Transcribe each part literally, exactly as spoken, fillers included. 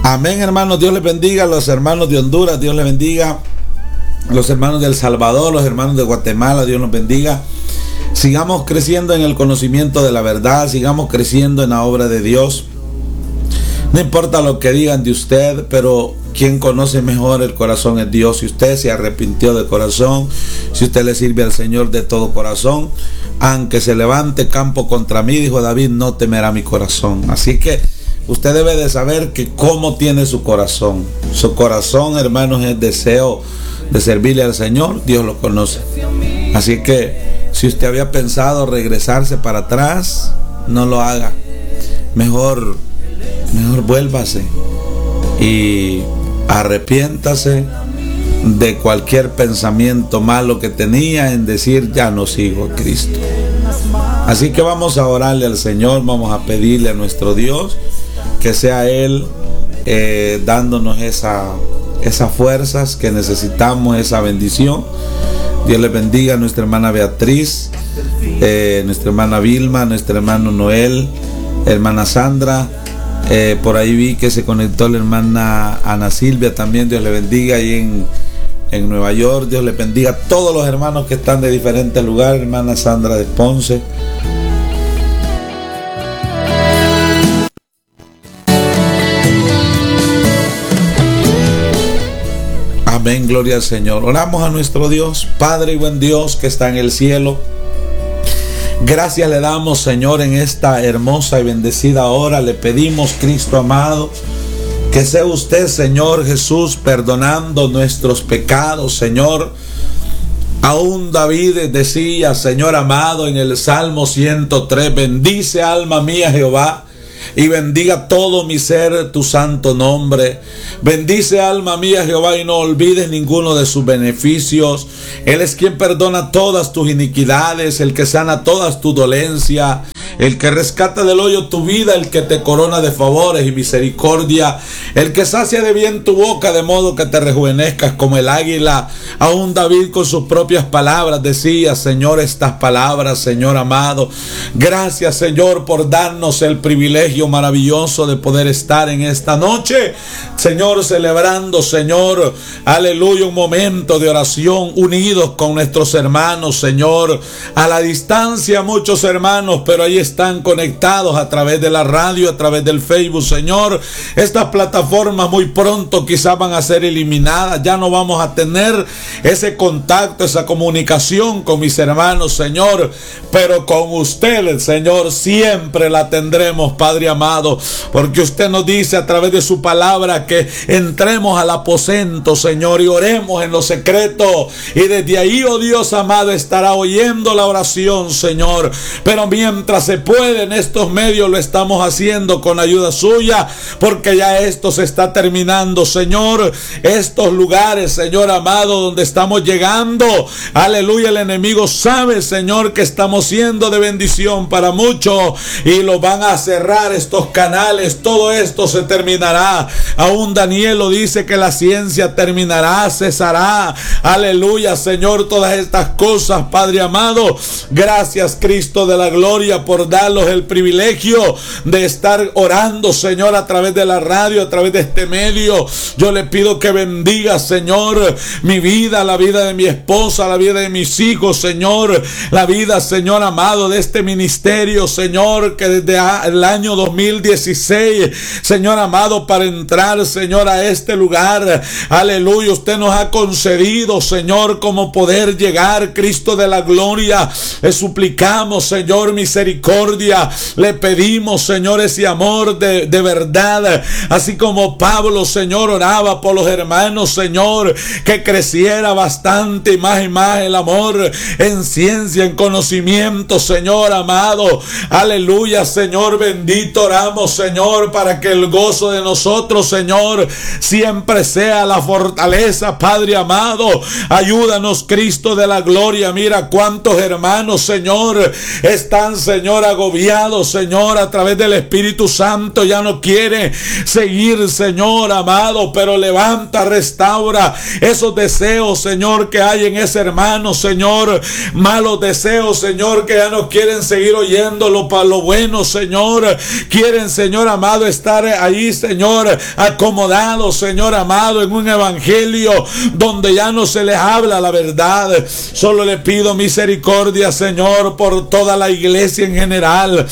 Amén, hermanos. Dios les bendiga a los hermanos de Honduras. Dios les bendiga a los hermanos de El Salvador, los hermanos de Guatemala. Dios los bendiga. Sigamos creciendo en el conocimiento de la verdad. Sigamos creciendo en la obra de Dios. No importa lo que digan de usted, pero quien conoce mejor el corazón es Dios. Si usted se arrepintió de corazón, si usted le sirve al Señor de todo corazón, aunque se levante campo contra mí, dijo David, no temerá mi corazón. Así que usted debe de saber que cómo tiene su corazón. Su corazón, hermanos, es deseo de servirle al Señor. Dios lo conoce. Así que si usted había pensado regresarse para atrás, no lo haga. Mejor, mejor vuélvase y arrepiéntase de cualquier pensamiento malo que tenía en decir, ya no sigo a Cristo. Así que vamos a orarle al Señor, vamos a pedirle a nuestro Dios que sea Él eh, dándonos esa, esas fuerzas que necesitamos, esa bendición. Dios les bendiga a nuestra hermana Beatriz, eh, nuestra hermana Vilma, nuestro hermano Noel, hermana Sandra. Eh, por ahí vi que se conectó la hermana Ana Silvia también. Dios le bendiga ahí en, en Nueva York. Dios le bendiga a todos los hermanos que están de diferentes lugares. Hermana Sandra de Ponce. Amén, gloria al Señor. Oramos a nuestro Dios, Padre y buen Dios que está en el cielo. Gracias le damos, Señor, en esta hermosa y bendecida hora. Le pedimos, Cristo amado, que sea usted, Señor Jesús, perdonando nuestros pecados, Señor. Aún David decía, Señor amado, en el Salmo ciento tres, bendice alma mía Jehová, y bendiga todo mi ser tu santo nombre. Bendice alma mía Jehová y no olvides ninguno de sus beneficios. Él es quien perdona todas tus iniquidades, el que sana todas tus dolencias, el que rescata del hoyo tu vida, el que te corona de favores y misericordia, el que sacia de bien tu boca de modo que te rejuvenezcas como el águila. Aún David con sus propias palabras decía, Señor, estas palabras, Señor amado. Gracias, Señor, por darnos el privilegio maravilloso de poder estar en esta noche, Señor, celebrando, Señor, aleluya, un momento de oración unidos con nuestros hermanos, Señor, a la distancia muchos hermanos, pero ahí están conectados a través de la radio, a través del Facebook, Señor. Estas plataformas muy pronto quizás van a ser eliminadas, ya no vamos a tener ese contacto, esa comunicación con mis hermanos, Señor, pero con usted, Señor, siempre la tendremos, Padre amado, porque usted nos dice a través de su palabra que entremos al aposento, Señor, y oremos en lo secreto, y desde ahí, oh Dios amado, estará oyendo la oración, Señor. Pero mientras se puede en estos medios lo estamos haciendo con ayuda suya, porque ya esto se está terminando, Señor. Estos lugares, Señor amado, donde estamos llegando, aleluya, el enemigo sabe, Señor, que estamos siendo de bendición para muchos y lo van a cerrar estos canales. Todo esto se terminará. Aún Daniel lo dice, que la ciencia terminará, cesará, aleluya, Señor, todas estas cosas, Padre amado. Gracias, Cristo de la gloria, por darnos el privilegio de estar orando, Señor, a través de la radio, a través de este medio. Yo le pido que bendiga, Señor, mi vida, la vida de mi esposa, la vida de mis hijos, Señor, la vida, Señor amado, de este ministerio, Señor, que desde el año dos mil dieciséis, Señor amado, para entrar, Señor, a este lugar, aleluya, usted nos ha concedido, Señor, como poder llegar, Cristo de la gloria. Le suplicamos, Señor, misericordia. Le pedimos, Señor, ese amor de, de verdad, así como Pablo, Señor, oraba por los hermanos, Señor, que creciera bastante más y más el amor en ciencia, en conocimiento, Señor amado, aleluya, Señor bendito. Oramos, Señor, para que el gozo de nosotros, Señor, siempre sea la fortaleza, Padre amado. Ayúdanos, Cristo de la gloria. Mira cuántos hermanos, Señor, están, Señor Señor, agobiado, Señor, a través del Espíritu Santo, ya no quiere seguir, Señor amado, pero levanta, restaura esos deseos, Señor, que hay en ese hermano, Señor, malos deseos, Señor, que ya no quieren seguir oyendo lo, lo bueno, Señor, quieren, Señor amado, estar ahí, Señor, acomodados, Señor amado, en un evangelio donde ya no se les habla la verdad. Solo le pido misericordia, Señor, por toda la iglesia en general.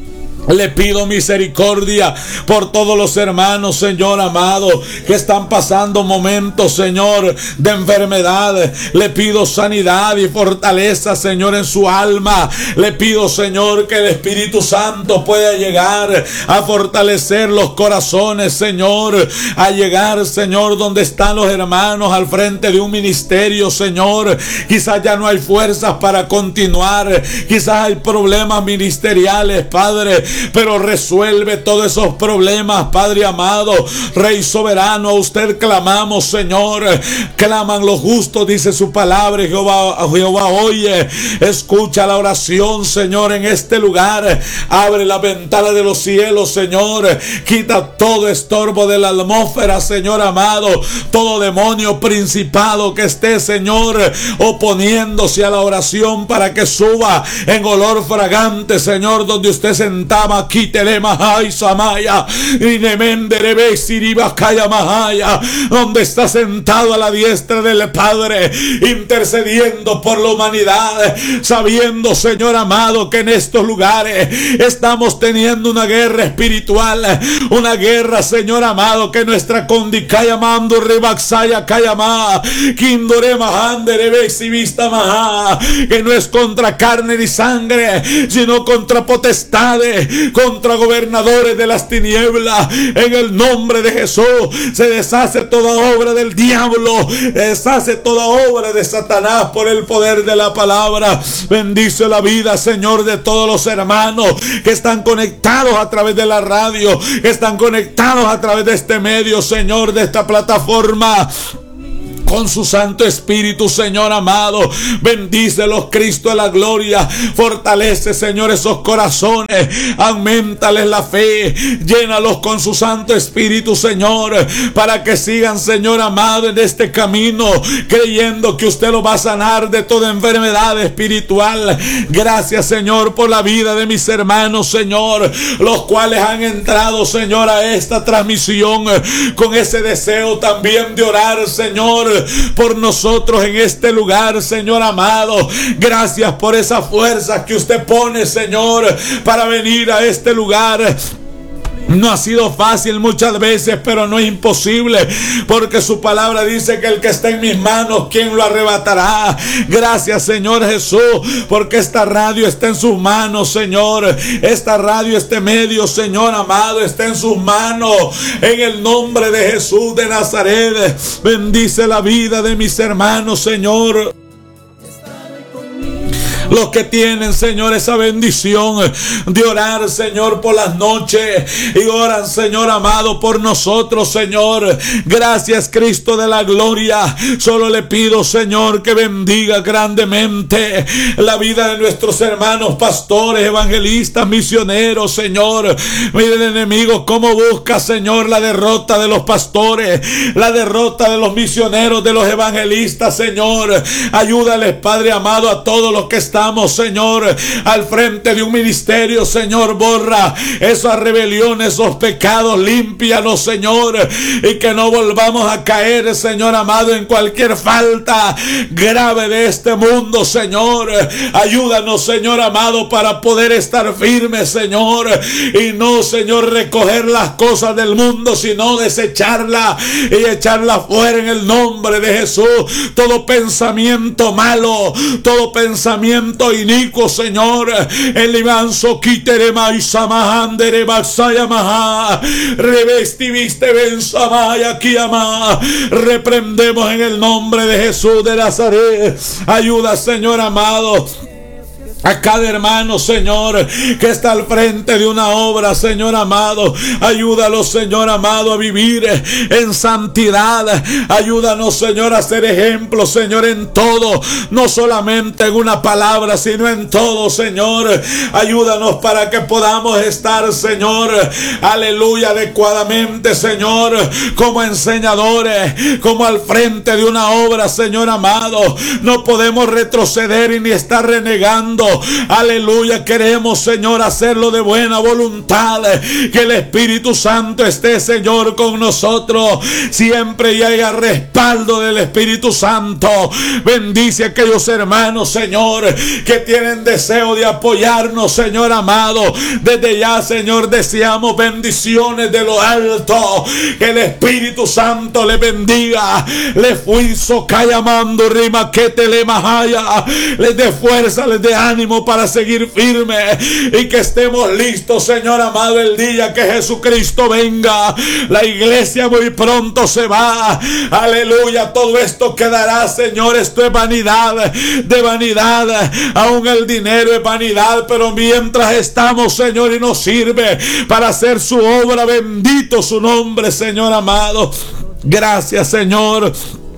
Le pido misericordia por todos los hermanos, Señor amado, que están pasando momentos, Señor, de enfermedad. Le pido sanidad y fortaleza, Señor, en su alma. Le pido, Señor, que el Espíritu Santo pueda llegar a fortalecer los corazones, Señor, a llegar, Señor, donde están los hermanos al frente de un ministerio, Señor. Quizás ya no hay fuerzas para continuar, quizás hay problemas ministeriales, Padre, pero resuelve todos esos problemas, Padre amado, Rey soberano. A usted clamamos, Señor, claman los justos, dice su palabra. Jehová, Jehová oye, escucha la oración, Señor, en este lugar. Abre la ventana de los cielos, Señor, quita todo estorbo de la atmósfera, Señor amado, todo demonio principado que esté, Señor, oponiéndose a la oración para que suba en olor fragante, Señor, donde usted sentaba aquí, Telemahai Samaya, y Nemenderebe Siribakaya Mahaya, donde está sentado a la diestra del Padre, intercediendo por la humanidad, sabiendo, Señor amado, que en estos lugares estamos teniendo una guerra espiritual, una guerra, Señor amado, que nuestra condicaya mando rebaxaya kayama, kindore mahanderebe sivista maha, que no es contra carne ni sangre, sino contra potestades, contra gobernadores de las tinieblas. En el nombre de Jesús se deshace toda obra del diablo, deshace toda obra de Satanás por el poder de la palabra. Bendice la vida, Señor, de todos los hermanos que están conectados a través de la radio, que están conectados a través de este medio, Señor, de esta plataforma. Con su Santo Espíritu, Señor amado, bendícelos, Cristo de la gloria. Fortalece, Señor, esos corazones, aumentales la fe, llénalos con su Santo Espíritu, Señor, para que sigan, Señor amado, en este camino, creyendo que usted los va a sanar de toda enfermedad espiritual. Gracias, Señor, por la vida de mis hermanos, Señor, los cuales han entrado, Señor, a esta transmisión con ese deseo también de orar, Señor, por nosotros en este lugar, Señor amado. Gracias por esa fuerza que usted pone, Señor, para venir a este lugar. No ha sido fácil muchas veces, pero no es imposible, porque su palabra dice que el que está en mis manos, ¿quién lo arrebatará? Gracias, Señor Jesús, porque esta radio está en sus manos, Señor. Esta radio, este medio, Señor amado, está en sus manos. En el nombre de Jesús de Nazaret, bendice la vida de mis hermanos, Señor. Los que tienen, Señor, esa bendición de orar, Señor, por las noches, y oran, Señor amado, por nosotros, Señor. Gracias, Cristo de la gloria. Solo le pido, Señor, que bendiga grandemente la vida de nuestros hermanos pastores, evangelistas, misioneros, Señor. Mire el enemigo cómo busca, Señor, la derrota de los pastores, la derrota de los misioneros, de los evangelistas, Señor. Ayúdales, Padre amado, a todos los que están Estamos, Señor, al frente de un ministerio, Señor. Borra esas rebeliones, esos pecados, límpianos, Señor, y que no volvamos a caer, Señor amado, en cualquier falta grave de este mundo, Señor. Ayúdanos, Señor amado, para poder estar firmes, Señor, y no, Señor, recoger las cosas del mundo, sino desecharlas y echarlas fuera en el nombre de Jesús. Todo pensamiento malo, todo pensamiento inicuo, Señor, el imanso quiterema y samahandere basaya maha, revestiviste ben samaya kiama. Reprendemos en el nombre de Jesús de Nazaret. Ayuda, Señor amado, A cada hermano, Señor, que está al frente de una obra, Señor amado, ayúdalo, Señor amado, a vivir en santidad. Ayúdanos, Señor, a ser ejemplo, Señor, en todo, no solamente en una palabra, sino en todo, Señor. Ayúdanos para que podamos estar, Señor, aleluya, adecuadamente, Señor, como enseñadores, como al frente de una obra, Señor amado. No podemos retroceder y ni estar renegando. Aleluya, queremos, Señor, hacerlo de buena voluntad. Que el Espíritu Santo esté, Señor, con nosotros siempre y haya respaldo del Espíritu Santo. Bendice a aquellos hermanos, Señor, que tienen deseo de apoyarnos, Señor amado. Desde ya, Señor, deseamos bendiciones de lo alto. Que el Espíritu Santo le bendiga, le fuizo cayamando rima que te le mahaya, les dé fuerza, les dé ánimo para seguir firme y que estemos listos, Señor amado, el día que Jesucristo venga. La iglesia muy pronto se va, aleluya. Todo esto quedará, Señor. Esto es vanidad de vanidad, aún el dinero es vanidad, pero mientras estamos, Señor, y nos sirve para hacer su obra, bendito su nombre, Señor amado. Gracias, Señor,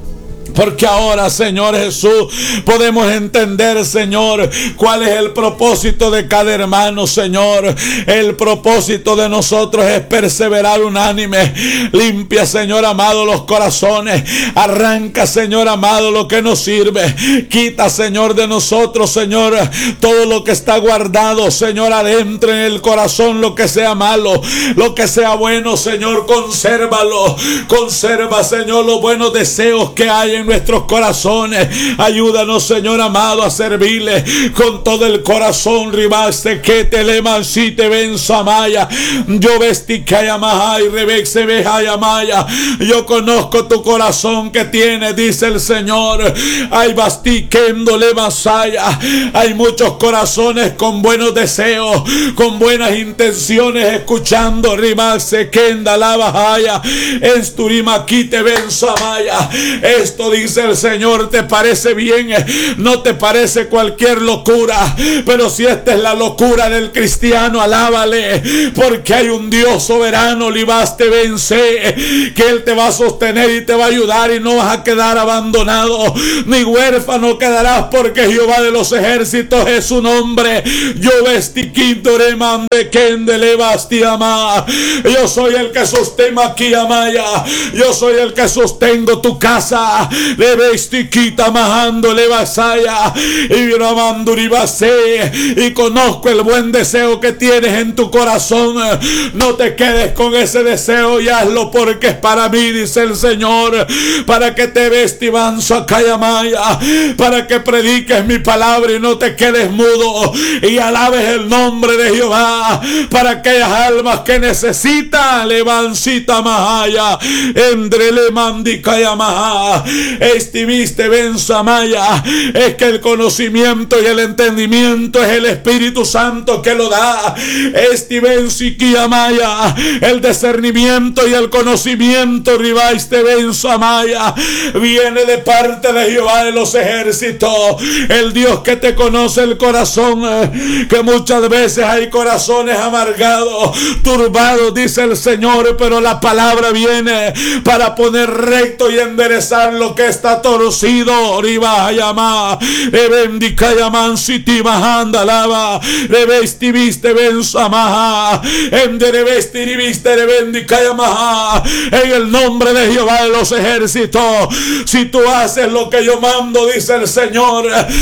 porque ahora, Señor Jesús, podemos entender, Señor, cuál es el propósito de cada hermano, Señor. El propósito de nosotros es perseverar unánime. Limpia, Señor amado, los corazones. Arranca, Señor amado, lo que nos sirve. Quita, Señor, de nosotros, Señor, todo lo que está guardado, Señor, adentro en el corazón, lo que sea malo, lo que sea bueno, Señor, consérvalo. Conserva, Señor, los buenos deseos que hay en nuestros corazones. Ayúdanos, Señor amado, a servirle con todo el corazón. Ribaste que te le mansite ven samaya. Yo vesti kayamaha y rebexe vejayamaya. Yo conozco tu corazón que tiene, dice el Señor. Hay basti kendo le masaya. Hay muchos corazones con buenos deseos, con buenas intenciones, escuchando ribaste kenda la bajaya. Esturima quite ven samaya. Esto dice el Señor, ¿te parece bien? No te parece cualquier locura, pero si esta es la locura del cristiano, alábale, porque hay un Dios soberano, libaste vence, que Él te va a sostener y te va a ayudar y no vas a quedar abandonado, ni huérfano quedarás, porque Jehová de los ejércitos es su nombre. Yo vestiquito remande kendele bastiama. Yo soy el que sostengo aquí amaya. Yo soy el que sostengo tu casa. Le vestiquita majando le vasaya y ramanduri basé, y conozco el buen deseo que tienes en tu corazón. No te quedes con ese deseo y hazlo porque es para mí, dice el Señor, para que te vestibanza kayamaya, para que prediques mi palabra y no te quedes mudo y alabes el nombre de Jehová, para aquellas almas que necesitan levancita mahaya endrele mandi kayamaha. Estiviste ven samaya. Es que el conocimiento y el entendimiento es el Espíritu Santo que lo da. Estiven sikiamaya. El discernimiento y el conocimiento ribaiste ven samaya viene de parte de Jehová de los ejércitos, el Dios que te conoce el corazón, que muchas veces hay corazones amargados, turbados, dice el Señor, pero la palabra viene para poner recto y enderezar lo que está torcido. Riba llama, rebendica llaman siti bajanda lava, revestiviste ven samaha, enderevestiriviste rebendica llamaha, en el nombre de Jehová de los ejércitos. Si tú haces lo que yo mando, dice el Señor,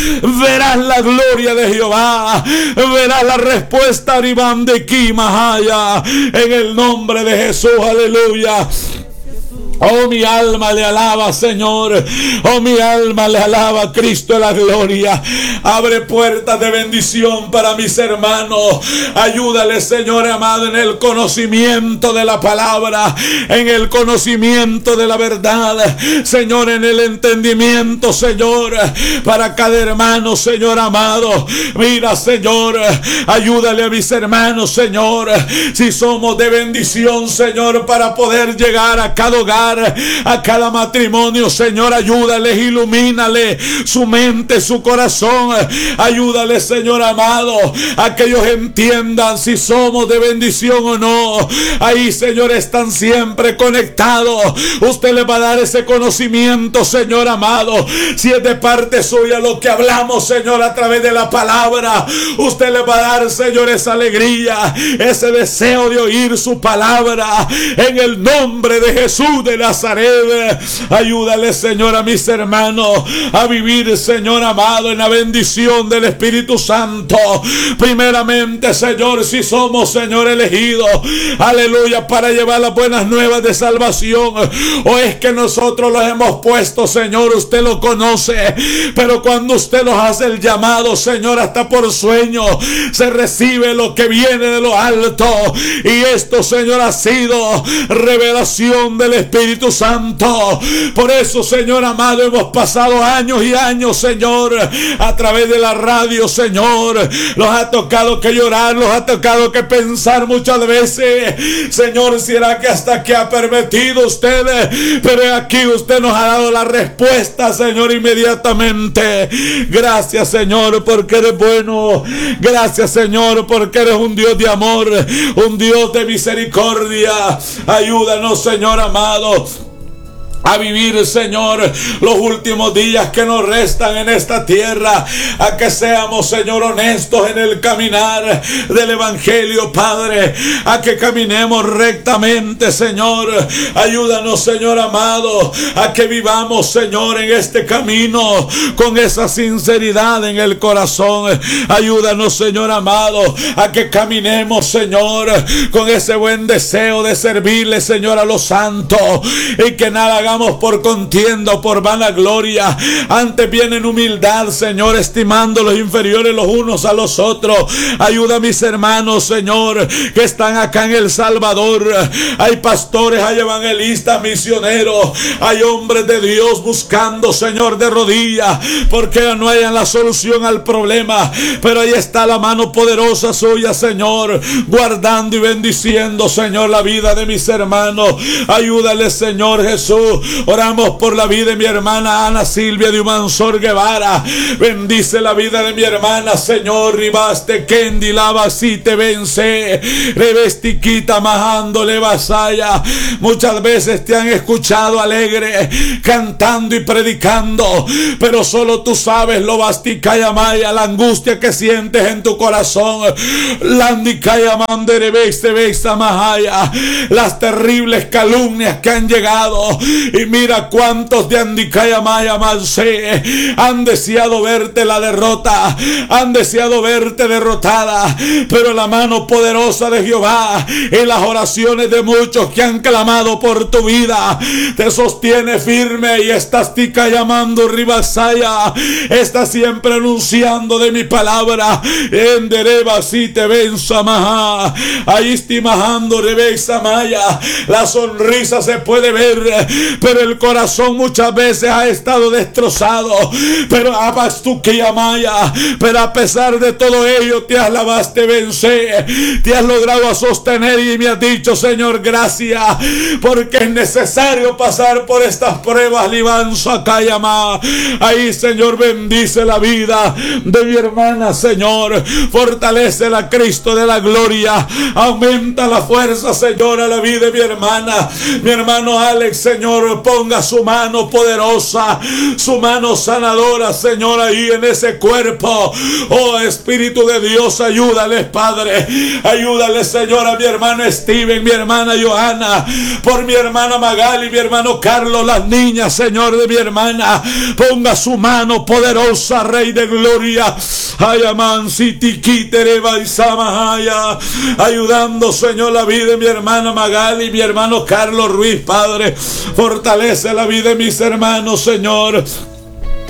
verás la gloria de Jehová, verás la respuesta de Kimahaya, en el nombre de Jesús, aleluya. Oh, mi alma le alaba, Señor. Oh, mi alma le alaba a Cristo de la gloria. Abre puertas de bendición para mis hermanos. Ayúdale, Señor amado, en el conocimiento de la palabra, en el conocimiento de la verdad, Señor, en el entendimiento, Señor, para cada hermano, Señor amado. Mira, Señor, ayúdale a mis hermanos, Señor, si somos de bendición, Señor, para poder llegar a cada hogar, hogar, a cada matrimonio, Señor, ayúdales, ilumínale su mente, su corazón, ayúdale, Señor amado, a que ellos entiendan si somos de bendición o no. Ahí, Señor, están siempre conectados. Usted le va a dar ese conocimiento, Señor amado, si es de parte suya lo que hablamos, Señor, a través de la palabra. Usted le va a dar, Señor, esa alegría, ese deseo de oír su palabra, en el nombre de Jesús de Nazaret. Ayúdale, Señor, a mis hermanos a vivir, Señor amado, en la bendición del Espíritu Santo. Primeramente, Señor, si somos, Señor, elegidos, aleluya, para llevar las buenas nuevas de salvación, o es que nosotros los hemos puesto, Señor, usted lo conoce, pero cuando usted nos hace el llamado, Señor, hasta por sueño se recibe lo que viene de lo alto, y esto, Señor, ha sido revelación del Espíritu Santo. Por eso, Señor amado, hemos pasado años y años, Señor, a través de la radio, Señor, los ha tocado que llorar, los ha tocado que pensar muchas veces, Señor, será que hasta que ha permitido usted, pero aquí usted nos ha dado la respuesta, Señor, inmediatamente. Gracias, Señor, porque eres bueno. Gracias, Señor, porque eres un Dios de amor, un Dios de misericordia. Ayúdanos, Señor amado, a vivir, Señor, los últimos días que nos restan en esta tierra, a que seamos, Señor, honestos en el caminar del Evangelio, Padre, a que caminemos rectamente, Señor. Ayúdanos, Señor amado, a que vivamos, Señor, en este camino con esa sinceridad en el corazón. Ayúdanos, Señor amado, a que caminemos, Señor, con ese buen deseo de servirle, Señor, a los santos, y que nada hagamos por contienda o por vanagloria. Antes viene en humildad, Señor, estimando los inferiores los unos a los otros. Ayuda a mis hermanos, Señor, que están acá en El Salvador. Hay pastores, hay evangelistas, misioneros, hay hombres de Dios buscando, Señor, de rodillas, porque no hayan la solución al problema, pero ahí está la mano poderosa suya, Señor, guardando y bendiciendo, Señor, la vida de mis hermanos. Ayúdale, Señor Jesús. Oramos por la vida de mi hermana Ana Silvia de Humansor Guevara. Bendice la vida de mi hermana, Señor. Ribaste Kendi Lava si te vence. Revestiquita majándole vasaya. Muchas veces te han escuchado alegre, cantando y predicando, pero solo tú sabes lo basticaya maya, la angustia que sientes en tu corazón. Landicaya manderebeste besta mahaya, las terribles calumnias que han llegado. Y mira cuántos de Andicaya Maya Manse han deseado verte la derrota, han deseado verte derrotada, pero la mano poderosa de Jehová y las oraciones de muchos que han clamado por tu vida te sostiene firme, y estás tica llamando Ribasaya, estás siempre anunciando de mi palabra. En dereba si te venza maja, ahí estimajando rebesa maya, la sonrisa se puede ver, pero el corazón muchas veces ha estado destrozado. Pero Maya, pero a pesar de todo ello te has lavaste vencer, te has logrado a sostener, y me has dicho, Señor, gracias, porque es necesario pasar por estas pruebas. Libanza Kayama. Ahí, Señor, bendice la vida de mi hermana, Señor, fortalece la Cristo de la gloria, aumenta la fuerza, Señor, a la vida de mi hermana, mi hermano Alex, Señor, ponga su mano poderosa, su mano sanadora, Señor, ahí en ese cuerpo. Oh Espíritu de Dios, ayúdales, Padre, ayúdales, Señor, a mi hermano Steven, mi hermana Johanna, por mi hermana Magali, mi hermano Carlos, las niñas, Señor, de mi hermana, ponga su mano poderosa, Rey de gloria, Ayaman Siti Kitereba y Samahaya, ayudando, Señor, la vida de mi hermana Magali, mi hermano Carlos Ruiz, Padre, fortalece la vida de mis hermanos, Señor.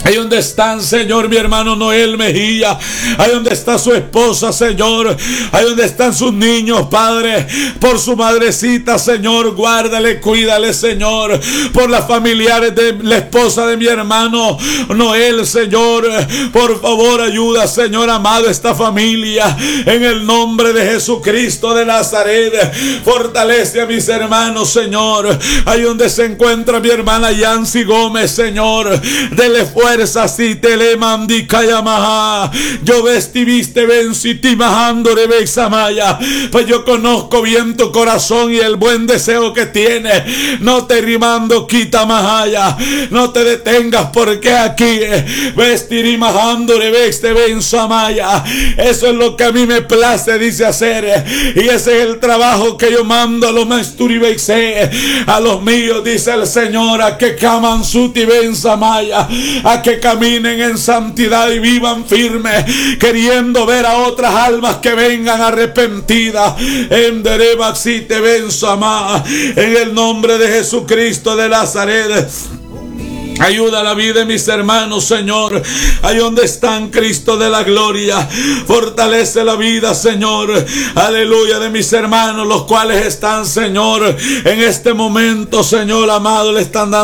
Ahí donde están, Señor, mi hermano Noel Mejía. Ahí donde está su esposa, Señor. Ahí donde están sus niños, Padre. Por su madrecita, Señor, guárdale, cuídale, Señor. Por las familiares de la esposa de mi hermano Noel, Señor. Por favor, ayuda, Señor amado, esta familia. En el nombre de Jesucristo de Nazaret. Fortalece a mis hermanos, Señor. Ahí donde se encuentra mi hermana Yancy Gómez, Señor. Dele fuerza. Si te le mandí Kayamaha, yo vestiviste venciti majando de Bexamaya. Pues yo conozco bien tu corazón y el buen deseo que tienes. No te rimando quita mahaya. No te detengas porque aquí vestirí majando de Bexte Benzamaya. Eso es lo que a mí me place, dice hacer. Y ese es el trabajo que yo mando a los mesturi Bexe, a los míos, dice el Señor, a que caman suti Benzamaya, a que caminen en santidad y vivan firmes, queriendo ver a otras almas que vengan arrepentidas. En Derebaxite Benzamá, en el nombre de Jesucristo de Nazaret. Ayuda a la vida de mis hermanos, Señor. Ahí donde están, Cristo de la gloria. Fortalece la vida, Señor. Aleluya, de mis hermanos, los cuales están, Señor, en este momento, Señor amado, le están dando